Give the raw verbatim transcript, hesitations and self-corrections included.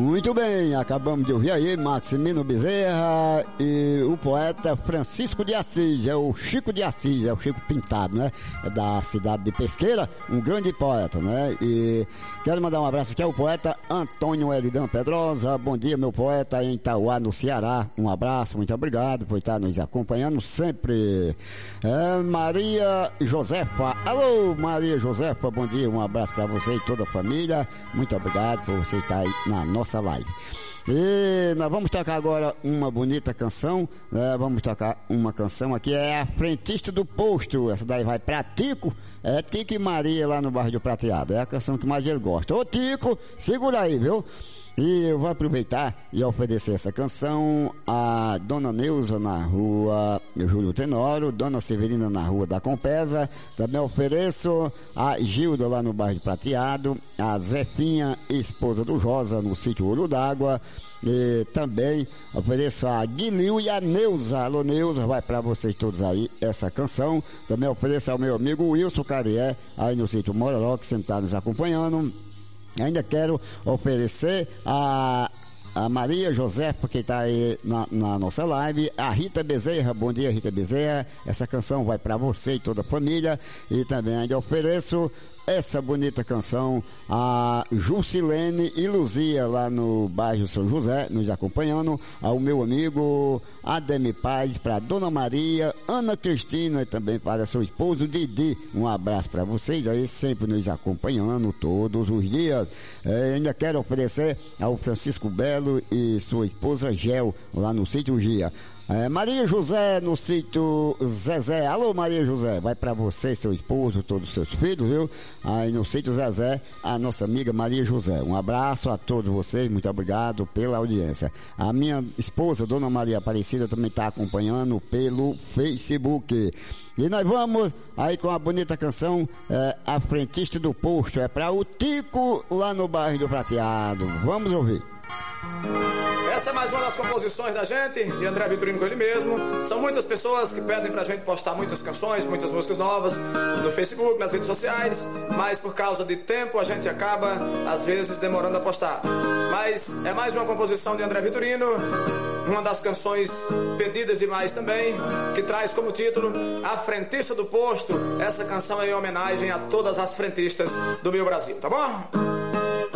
Muito bem, acabamos de ouvir aí Maximino Bezerra e o poeta Francisco de Assis, é o Chico de Assis, é o Chico Pintado, né? É da cidade de Pesqueira, um grande poeta, né? E quero mandar um abraço aqui ao poeta Antônio Elidan Pedrosa. Bom dia, meu poeta, em Itauá, no Ceará. Um abraço, muito obrigado por estar nos acompanhando sempre. É, Maria Josefa, alô Maria Josefa, bom dia, um abraço para você e toda a família. Muito obrigado por você estar aí na nossa live. E nós vamos tocar agora uma bonita canção, né? Vamos tocar uma canção aqui, é a Frentista do Posto. Essa daí vai pra Tico, é Tico e Maria lá no bairro do Prateado, é a canção que mais ele gosta. Ô Tico, segura aí, viu? E eu vou aproveitar e oferecer essa canção a Dona Neuza na rua Júlio Tenório, Dona Severina na rua da Compesa. Também ofereço a Gilda lá no bairro de Prateado, a Zefinha, esposa do Rosa, no sítio Olho d'Água. E também ofereço a Guilil e a Neuza. Alô Neuza, vai pra vocês todos aí essa canção. Também ofereço ao meu amigo Wilson Carié, aí no sítio Mororó, que sempre está nos acompanhando. Ainda quero oferecer a, a Maria Josefa, que está aí na, na nossa live, a Rita Bezerra. Bom dia, Rita Bezerra. Essa canção vai para você e toda a família. E também ainda ofereço essa bonita canção a Jusilene e Luzia, lá no bairro São José, nos acompanhando, ao meu amigo Ademir Paz, para Dona Maria, Ana Cristina e também para seu esposo Didi. Um abraço para vocês aí, sempre nos acompanhando todos os dias. É, ainda quero oferecer ao Francisco Belo e sua esposa Gel, lá no sítio Gia. É, Maria José no sítio Zezé. Alô Maria José, vai pra você, seu esposo, todos os seus filhos, viu? Aí no sítio Zezé, a nossa amiga Maria José. Um abraço a todos vocês, muito obrigado pela audiência. A minha esposa, Dona Maria Aparecida, também está acompanhando pelo Facebook. E nós vamos aí com a bonita canção, é, A Frentista do Posto. É pra o Tico, lá no bairro do Prateado. Vamos ouvir. Essa é mais uma das composições da gente, de André Vitorino com ele mesmo. São muitas pessoas que pedem pra gente postar muitas canções, muitas músicas novas no Facebook, nas redes sociais, mas por causa de tempo a gente acaba, às vezes, demorando a postar. Mas é mais uma composição de André Vitorino, uma das canções pedidas demais também, que traz como título A Frentista do Posto. Essa canção é em homenagem a todas as frentistas do meu Brasil, tá bom?